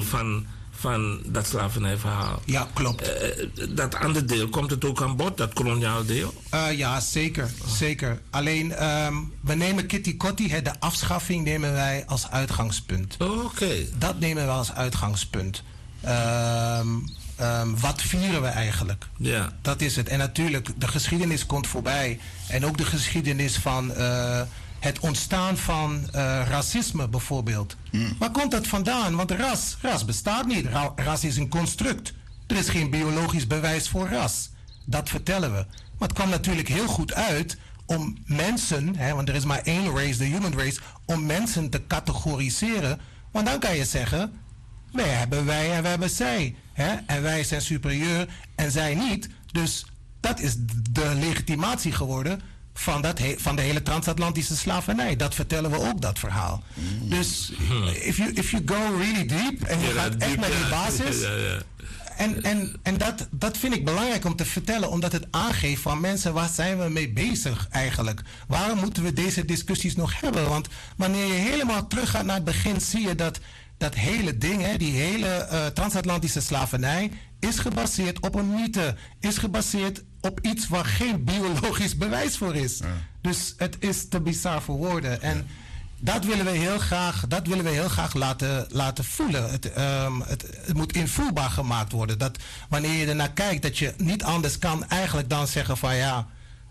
van dat slavernijverhaal. Ja, klopt. Dat andere deel, komt het ook aan bod, dat koloniaal deel? Ja, zeker. Zeker. Alleen, we nemen Kitty Kotti, de afschaffing, nemen wij als uitgangspunt. Oké. Dat nemen we als uitgangspunt. Wat vieren we eigenlijk? Ja. Dat is het. En natuurlijk, de geschiedenis komt voorbij. En ook de geschiedenis van het ontstaan van racisme bijvoorbeeld. Waar komt dat vandaan? Want ras bestaat niet. Ras is een construct. Er is geen biologisch bewijs voor ras. Dat vertellen we. Maar het kwam natuurlijk heel goed uit om mensen, want er is maar één race, de human race, om mensen te categoriseren. Want dan kan je zeggen, wij hebben wij en wij hebben zij. En wij zijn superieur en zij niet. Dus dat is de legitimatie geworden van de hele transatlantische slavernij. Dat vertellen we ook, dat verhaal. Dus if you go really deep en je gaat echt naar die basis. En dat vind ik belangrijk om te vertellen, omdat het aangeeft van mensen, waar zijn we mee bezig eigenlijk? Waarom moeten we deze discussies nog hebben? Want wanneer je helemaal teruggaat naar het begin, zie je dat hele ding, die hele transatlantische slavernij, is gebaseerd op een mythe. Is gebaseerd op iets waar geen biologisch bewijs voor is. Ja. Dus het is te bizar voor woorden. En dat willen we heel graag laten voelen. Het moet invoelbaar gemaakt worden. Dat wanneer je ernaar kijkt, dat je niet anders kan eigenlijk dan zeggen van ja,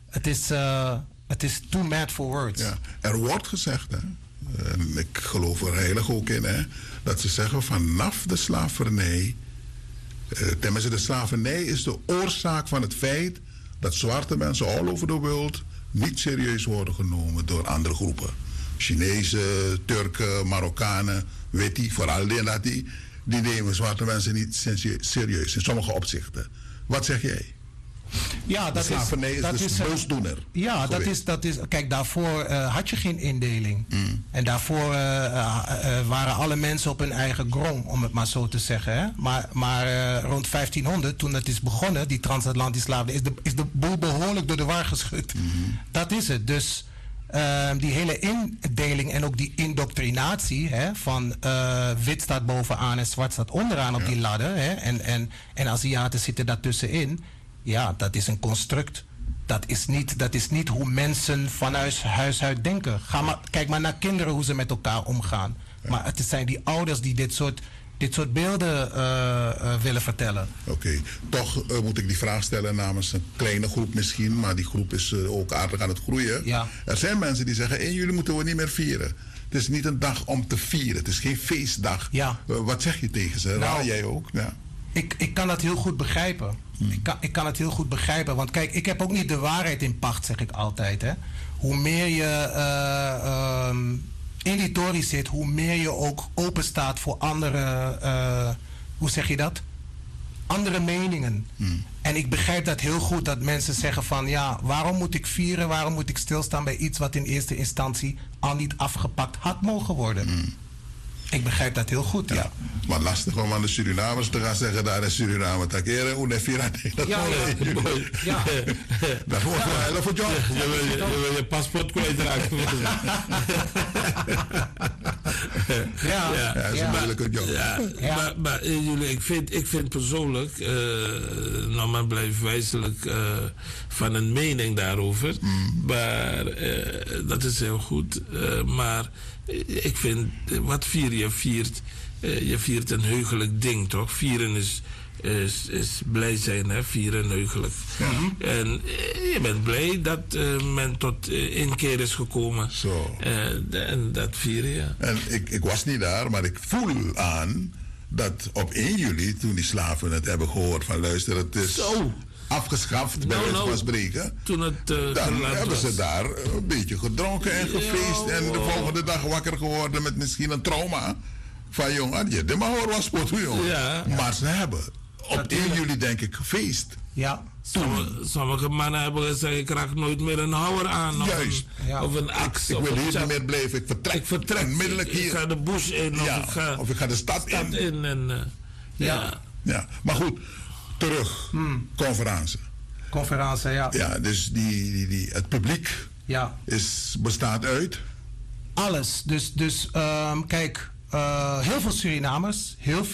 het is too mad for words. Ja. Er wordt gezegd, en ik geloof er heilig ook in, dat ze zeggen vanaf de slavernij, tenminste de slavernij is de oorzaak van het feit dat zwarte mensen all over the world niet serieus worden genomen door andere groepen. Chinezen, Turken, Marokkanen, Witty, vooral die nemen zwarte mensen niet serieus in sommige opzichten. Wat zeg jij? Ja, de slavernij is dus boosdoener. Ja, dat is. Kijk, daarvoor had je geen indeling. En daarvoor waren alle mensen op hun eigen grond, om het maar zo te zeggen. Hè? Maar rond 1500, toen het is begonnen, die transatlantische slavernij, is de boel behoorlijk door de war geschud. Dat is het. Dus die hele indeling en ook die indoctrinatie van wit staat bovenaan en zwart staat onderaan op die ladder. En Aziaten zitten daartussenin. Ja, dat is een construct. Dat is niet hoe mensen vanuit huis uit denken. Kijk maar naar kinderen hoe ze met elkaar omgaan. Ja. Maar het zijn die ouders die dit soort beelden willen vertellen. Oké. Toch moet ik die vraag stellen namens een kleine groep misschien, maar die groep is ook aardig aan het groeien. Ja. Er zijn mensen die zeggen, 1 juli moeten we niet meer vieren. Het is niet een dag om te vieren. Het is geen feestdag. Ja. Wat zeg je tegen ze? Nou, jij ook? Ja. Ik kan dat heel goed begrijpen. Ik kan het heel goed begrijpen. Want kijk, ik heb ook niet de waarheid in pacht, zeg ik altijd. Hè. Hoe meer je in die tory zit, hoe meer je ook open staat voor andere, hoe zeg je dat? Andere meningen. En ik begrijp dat heel goed, dat mensen zeggen van ja, waarom moet ik vieren, waarom moet ik stilstaan bij iets wat in eerste instantie al niet afgepakt had mogen worden. Ik begrijp dat heel goed, ja. Maar lastig om aan de Surinamers te gaan zeggen, daar in Suriname, takeren, hoe ne vira tegen. Ja. Dat wordt wel heel voor job. Je wil je paspoort kwijtraken. Ja, dat is een moeilijke job. Maar jullie, ik vind persoonlijk, nou men blijft wijzelijk van een mening daarover. Maar dat is heel goed. Maar ik vind, wat je viert, je viert een heugelijk ding, toch? Vieren is blij zijn, hè? Vieren heugelijk. En je bent blij dat men tot inkeer is gekomen. Zo. En dat vieren je. En ik was niet daar, maar ik voel aan dat op 1 juli, toen die slaven het hebben gehoord van luister, het is zo afgeschaft, bij wijze van spreken. Toen het dan hebben ze daar een beetje gedronken en gefeest. En de volgende dag wakker geworden met misschien een trauma. Van jongen, de mahoor was pot, jongen. Ja. Maar ze hebben op 1 juli denk ik gefeest. Ja. Sommige mannen hebben gezegd, ik raak nooit meer een houwer aan. Juist. Of een aks. Ik wil hier niet meer blijven. Ik vertrek onmiddellijk hier. Ik ga de bush in. Of ik ga de stad in. Ja. Maar goed. Terug, conferentie, ja. Ja, dus het publiek bestaat uit? Alles. Dus kijk, heel veel Surinamers, heel